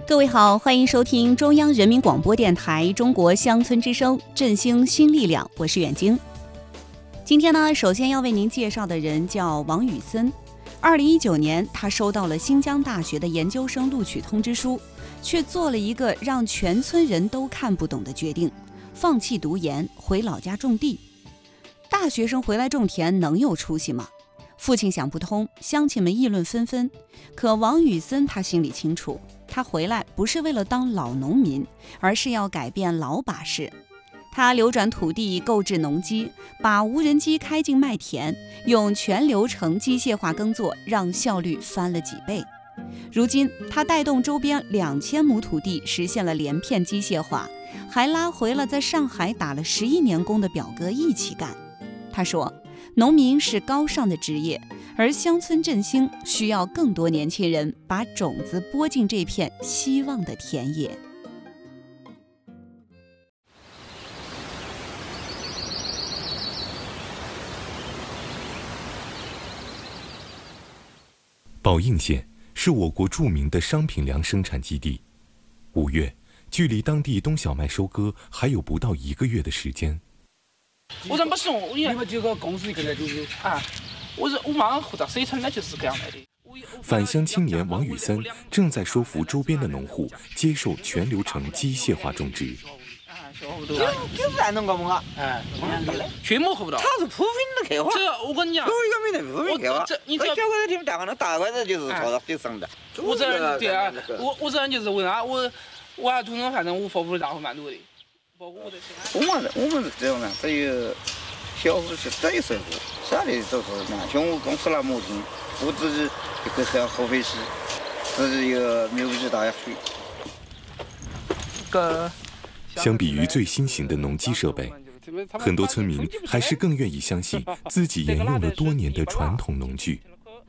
各位好，欢迎收听中央人民广播电台中国乡村之声振兴新力量，我是远晶。今天呢，首先要为您介绍的人叫王宇森。2019年，他收到了新疆大学的研究生录取通知书，却做了一个让全村人都看不懂的决定，放弃读研，回老家种地。大学生回来种田能有出息吗？父亲想不通，乡亲们议论纷纷。可王宇森他心里清楚，他回来不是为了当老农民，而是要改变老把式。他流转土地，购置农机，把无人机开进麦田，用全流程机械化耕作，让效率翻了几倍。如今他带动周边2000亩土地实现了连片机械化，还拉回了在上海打了11年工的表哥一起干。他说，农民是高尚的职业，而乡村振兴需要更多年轻人把种子播进这片希望的田野。 宝应县是我国著名的商品粮生产基地。5月，距离当地冬小麦收割还有不到1个月的时间。 我人不是我，你们这个公司可能就是啊，我马上回到水村，那就是这样来的。 返乡青年王宇森正在说服周边的农户接受全流程机械化种植。 就是按那个嘛， 全部喝不到。 他是普遍的开花。 这我跟你讲， 有一个名的普遍开花。 你只要小块的听大块的，大块的就是朝到最上的。 我这人对啊，我这人就是为啥我要土生，反正我发不大会蛮多的。包括我在我们是这样的，只有小户是这一收户，剩下的都是嘛，像我公司那木工，我自己一个是要合肥市，自己一个没有去大学费。 相比于最新型的农机设备，很多村民还是更愿意相信自己沿用了多年的传统农具。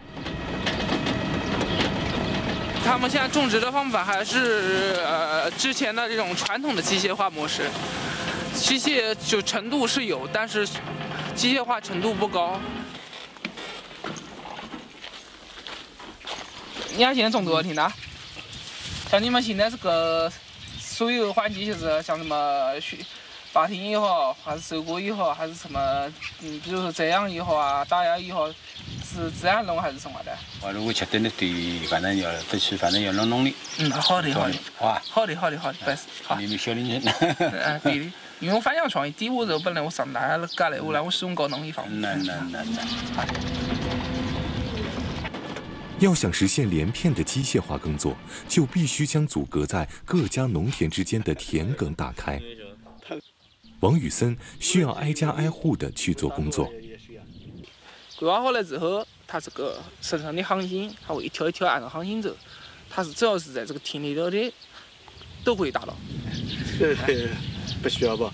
他们现在种植的方法还是之前的这种传统的机械化模式，机械就程度是有，但是机械化程度不高。你看现在种多少天了？像你们现在这个所有环节就是像什么拔田也好，还是收割也好，还是什么比如说这样也好啊，打压也好，是自然农还是什么的？ 如果确定的对，反正要得去，反正要弄的。 好的，好的，好的，不是。好。 你们小年轻。 对的，因为我反向创业，第一我这本来我上大学干的，后来我使用高农一方面。 好的。 要想实现连片的机械化耕作，就必须将阻隔在各家农田之间的田埂打开。王宇森需要挨家挨户的去做工作。 规划好了之后，它这个身上的航线，它会一条一条按照航线走。它是只要是在这个田里头的，都会达到。 不需要吧？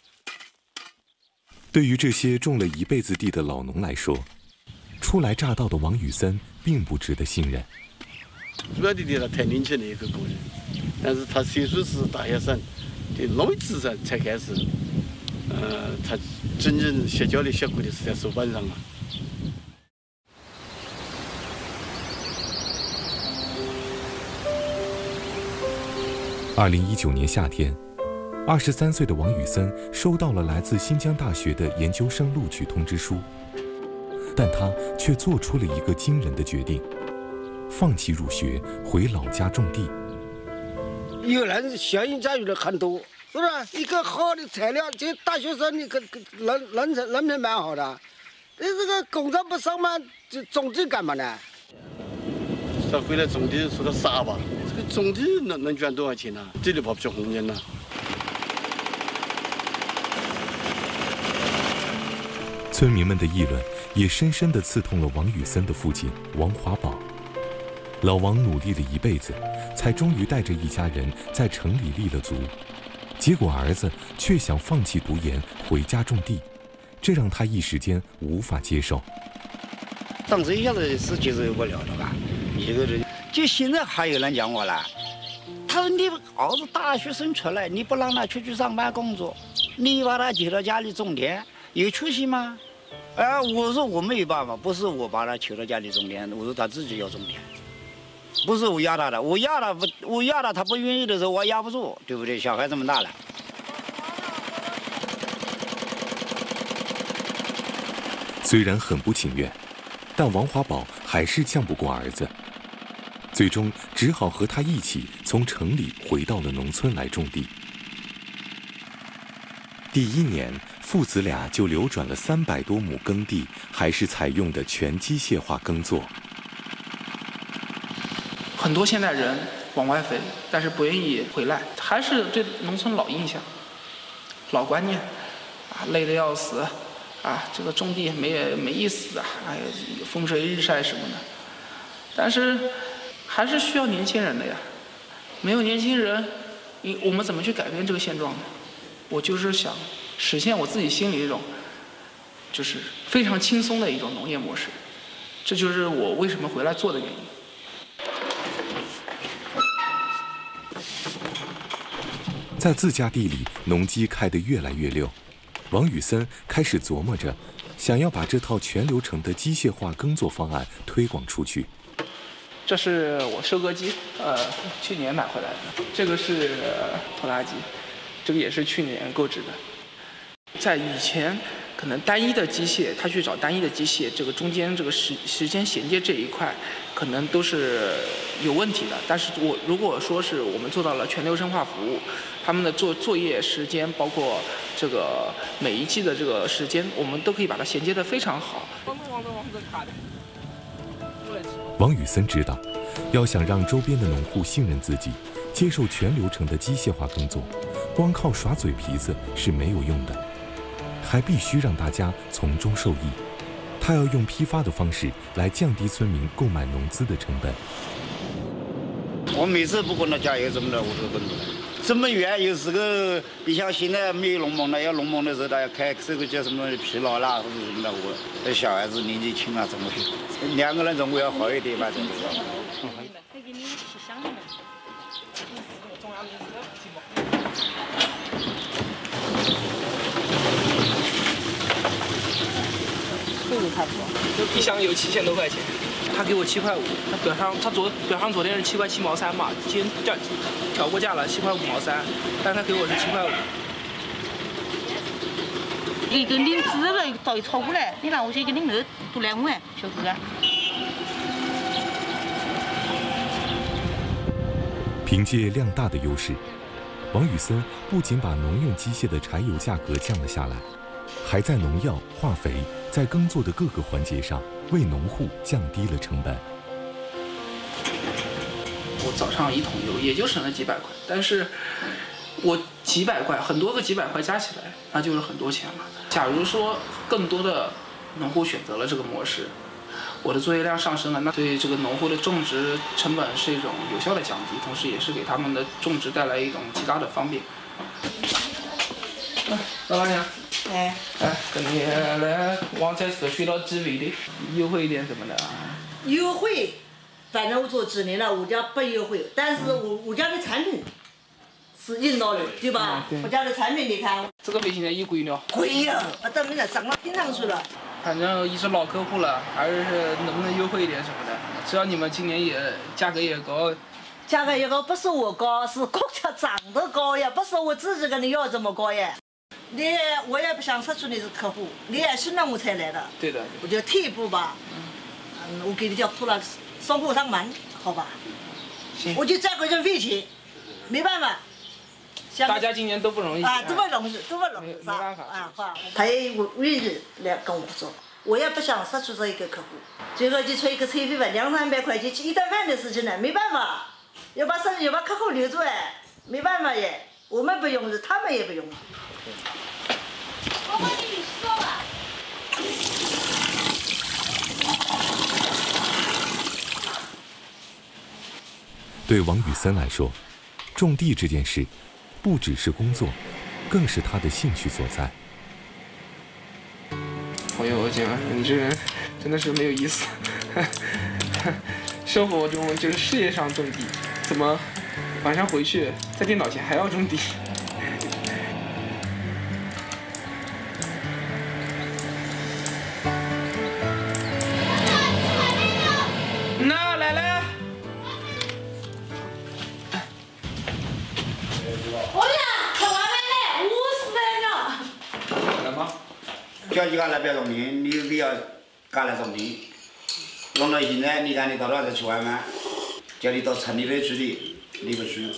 对于这些种了一辈子地的老农来说，初来乍到的王宇森并不值得信任。 主要的他太年轻的一个工人，但是他虽说是大学生，的农业知识才开始，他真正学教的效果的是在手板上嘛。 2019年夏天，23岁的王宇森收到了来自新疆大学的研究生录取通知书，但他却做出了一个惊人的决定，放弃入学，回老家种地。 有人效应教育的很多，是不是？一个好的材料，这大学生你人品蛮好的，你这个工作不上班，就种地干嘛呢？ 他回来种地说他傻吧？这个种地能赚多少钱呢？这里跑不去红人呢。 村民们的议论也深深地刺痛了王宇森的父亲王华宝。老王努力了一辈子，才终于带着一家人在城里立了足，结果儿子却想放弃读研，回家种地，这让他一时间无法接受。 当时一下子是接受不了的吧？一个人，就现在还有人讲我了，他说你儿子大学生出来，你不让他出去上班工作，你把他接到家里种田，有出息吗？我说我没有办法，不是我把他求到家里种田，我说他自己要种田。 不是我压他的，我压他，他不愿意的时候我压不住，对不对？小孩这么大了。 虽然很不情愿，但王华宝还是犟不过儿子，最终只好和他一起从城里回到了农村来种地。第1年，父子俩就流转了300多亩耕地，还是采用的全机械化耕作。 很多现代人往外飞，但是不愿意回来，还是对农村老印象、老观念，累得要死，这个种地没意思啊，风吹日晒什么的。但是还是需要年轻人的呀，没有年轻人，我们怎么去改变这个现状呢？我就是想实现我自己心里这种，就是非常轻松的一种农业模式，这就是我为什么回来做的原因。 在自家地里，农机开得越来越溜，王宇森开始琢磨着，想要把这套全流程的机械化耕作方案推广出去。 这是我收割机，去年买回来的。这个是拖拉机，这个也是去年购置的。在以前，可能单一的机械，他去找单一的机械，这个中间这个时间衔接这一块，可能都是有问题的。但是如果说是我们做到了全流程化服务，他们的作业时间，包括这个每一季的这个时间，我们都可以把它衔接得非常好。 王宇森知道，要想让周边的农户信任自己，接受全流程的机械化耕作，光靠耍嘴皮子是没有用的，还必须让大家从中受益。他要用批发的方式来降低村民购买农资的成本。 我每次不管他加油什么的，我都跟着。这么远又是个，你像现在没有农忙了，要农忙的时候，大家开这个叫什么疲劳啦或者什么的，我小孩子年纪轻啊，怎么去？2个人总归要好一点吧，对不对？ 这个差不多，这一箱有7000多块钱，他给我7块5，他表上昨天是7块7毛3嘛，今天调过价了7块5毛3，但他给我是7块5。 一个领子了，到一炒过来，你看我这个领了都2万，小哥哥。 凭借量大的优势，王宇森不仅把农用机械的柴油价格降了下来，还在农药、化肥在耕作的各个环节上为农户降低了成本。 我早上1桶油也就省了几百块，但是我几百块，很多个几百块加起来，那就是很多钱了。假如说更多的农户选择了这个模式，我的作业量上升了，那对这个农户的种植成本是一种有效的降低，同时也是给他们的种植带来一种极大的方便。老板娘，跟你来往在这个水稻机位的优惠一点什么的啊？ 优惠，反正我做几年了，我家不优惠，但是我家的产品是引导的，对吧？ 对。 我家的产品你看， 这个费现在也贵了。 贵呀，到现在涨到天上去了。 反正也是老客户了，还是能不能优惠一点什么的？只要你们今年也价格也高。 价格也高，不是我高，是国家涨得高呀，不是我自己跟你要这么高呀。我也不想失去你是客户，你也信任我才来的。 对的。 我就退一步吧，我给你叫拖了双货上门，好吧？ 行。 我就这个人费钱，没办法。 大家今年都不容易啊，都不容易， 没办法啊，好，他也愿意来跟我合作，我也不想失去这一个客户。最后就出一个车费吧，200-300块钱，一顿饭的事情呢，没办法，要把客户留住哎，没办法耶，我们不用，他们也不用。我帮你说吧。 对王宇森来说，种地这件事不只是工作，更是他的兴趣所在。 哎呦，姐们，你这人真的是没有意思。生活中就是事业上种地，怎么晚上回去在电脑前还要种地？那来了， 叫你干那边种田，你不要干那种田。弄到现在，你看你到那才吃完饭，叫你到城里头去的，你不去。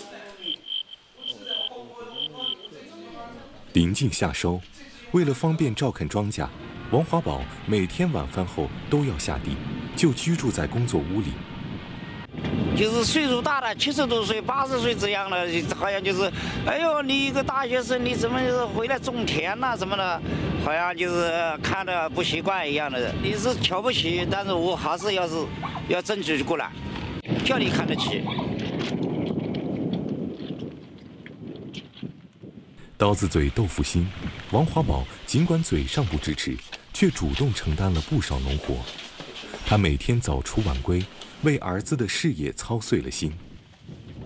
临近夏收，为了方便照看庄稼，王华宝每天晚饭后都要下地，就居住在工作屋里。 就是岁数大了，70多岁、80岁这样的，好像就是，哎呦，你一个大学生，你怎么回来种田呐、什么的，好像就是看着不习惯一样的。你是瞧不起，但是我还是要争取过来，叫你看得起。 刀子嘴豆腐心，王华宝尽管嘴上不支持，却主动承担了不少农活。他每天早出晚归，为儿子的事业操碎了心。